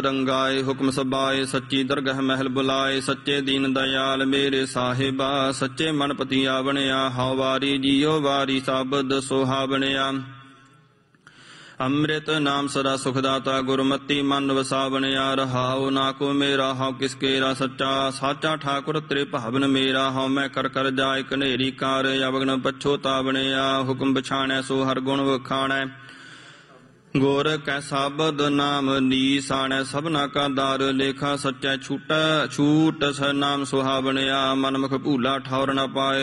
ਰੰਗਾਏ ਹੁਕਮ ਸਬਾਏ ਸੱਚੀ ਦਰਗਹ ਮਹਿਲ ਬੁਲਾਏ ਸੱਚੇ ਦੀਨ ਦਇਆਲ ਮੇਰੇ ਸਾਹਿਬਾ ਸੱਚੇ ਮਨ ਪਤੀਆ ਬਣਿਆ ਹਉ ਵਾਰੀ ਜੀਓ ਵਾਰੀ ਸਾਬਦ ਸੋਹਾ ਬਣਿਆ ਅੰਮ੍ਰਿਤ ਨਾਮ ਸਦਾ ਸੁਖਦਾਤਾ ਗੁਰਮਤੀ ਮਨ ਵਸਾ ਬਣਿਆ ਰਹਾਉ ਨਾ ਕੋ ਮੇਰਾ ਹਉ ਕਿਸ ਕੇਰਾ ਸੱਚਾ ਸਾਚਾ ਠਾਕੁਰ ਤੇਰੇ ਭਾਵਨ ਮੇਰਾ ਹਉ ਮੈਂ ਕਰ ਕਰ ਜਾਏ ਕਨੇਰੀ ਕਾਰ ਅਵਗਨ ਪਛੋਤਾ ਬਣਿਆ ਹੁਕਮ ਪਛਾਣੈ ਸੋ ਹਰ ਗੁਣ ਵਖਾਣੈ ਗੁਰ ਕੈ ਸਾਬਦ ਨਾਮ ਨੀਸਾਣੈ ਸਭਨਾ ਕਾ ਦਰ ਲੇਖਾ ਸੱਚੈ ਛੂਟ ਨਾਮ ਸੁਹਾਵਣਿਆ ਮਨ ਮੁਖ ਭੂਲਾ ਠੌਰ ਨ ਪਾਏ